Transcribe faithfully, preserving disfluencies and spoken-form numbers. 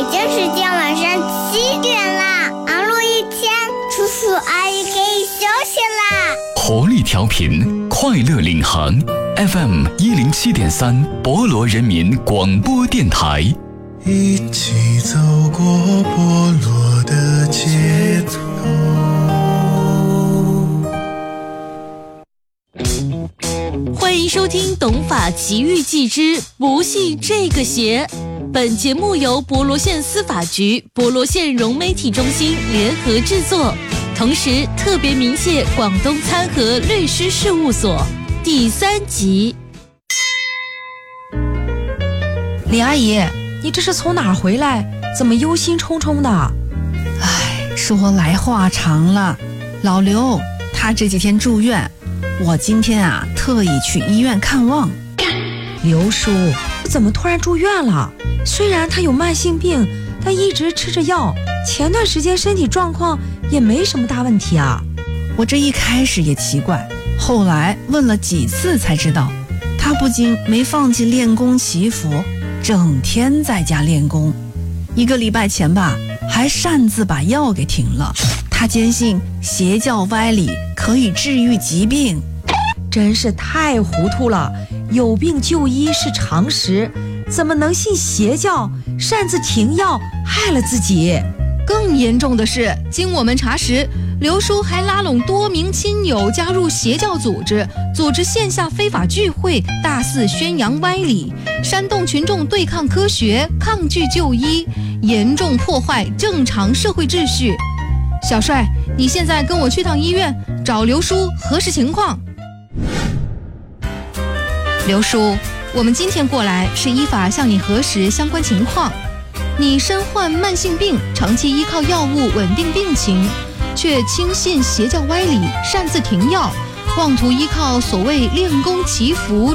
北京时间晚上七点啦，忙碌一天，叔叔阿姨可以休息啦。 活力调频，快乐领航 F M 一零七点三，博罗人民广播电台。 一起走过波罗的街头。 欢迎收听《懂法奇遇记之不系这个邪》。本节目由博罗县司法局、博罗县融媒体中心联合制作，同时特别鸣谢广东参和律师事务所。第三集。 李阿姨，你这是从哪儿回来？怎么忧心忡忡的？ 哎，说来话长了。老刘他这几天住院，我今天啊特意去医院看望。 刘叔怎么突然住院了？虽然他有慢性病，但一直吃着药，前段时间身体状况也没什么大问题啊。 我这一开始也奇怪，后来问了几次才知道，他不仅没放弃练功祈福，整天在家练功。一个礼拜前吧，还擅自把药给停了。他坚信邪教歪理可以治愈疾病， 真是太糊涂了。有病就医是常识，怎么能信邪教，擅自停药害了自己？ 更严重的是，经我们查实，刘叔还拉拢多名亲友加入邪教组织，组织线下非法聚会，大肆宣扬歪理，煽动群众对抗科学，抗拒就医，严重破坏正常社会秩序。小帅，你现在跟我去趟医院，找刘叔核实情况。刘叔，我们今天过来是依法向你核实相关情况。你身患慢性病，长期依靠药物稳定病情，却轻信邪教歪理，擅自停药，妄图依靠所谓练功祈福